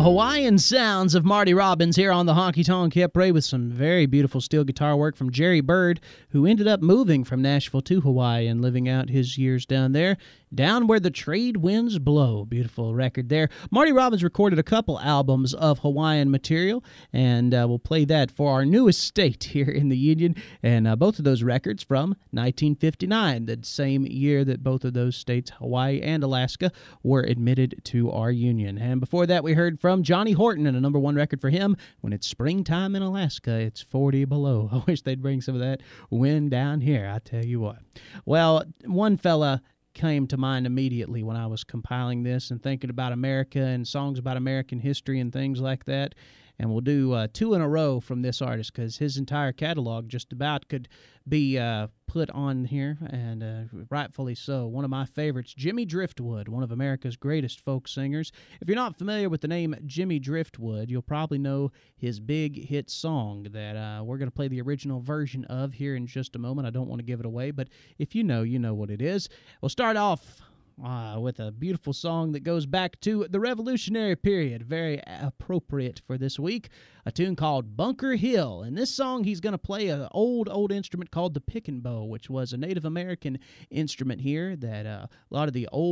Hawaiian sounds of Marty Robbins here on the Honky Tonk Hip Parade with some very beautiful steel guitar work from Jerry Byrd, who ended up moving from Nashville to Hawaii and living out his years down there, down where the trade winds blow. Beautiful record there. Marty Robbins recorded a couple albums of Hawaiian material, and we'll play that for our newest state here in the Union, and both of those records from 1959, the same year that both of those states, Hawaii and Alaska, were admitted to our Union. And before that, we heard from Johnny Horton and a number one record for him, When It's Springtime in Alaska, It's 40 Below. I wish they'd bring some of that wind down here, I tell you what. Well, one fella came to mind immediately when I was compiling this and thinking about America and songs about American history and things like that. And we'll do two in a row from this artist because his entire catalog just about could be put on here, and rightfully so. One of my favorites, Jimmy Driftwood, one of America's greatest folk singers. If you're not familiar with the name Jimmy Driftwood, you'll probably know his big hit song that we're going to play the original version of here in just a moment. I don't want to give it away, but if you know what it is. We'll start off with a beautiful song that goes back to the Revolutionary period, very appropriate for this week, a tune called Bunker Hill. In this song, he's going to play an old instrument called the pick and bow, which was a Native American instrument here that a lot of the old